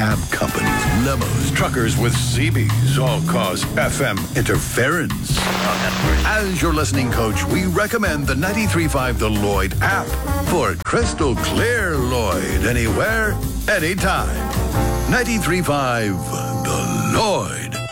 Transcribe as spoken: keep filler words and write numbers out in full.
cab companies, limos, truckers with C Bs all cause F M interference. As your listening coach, we recommend the ninety-three point five The Lloyd app for crystal clear Lloyd anywhere, anytime. ninety-three point five The Lloyd.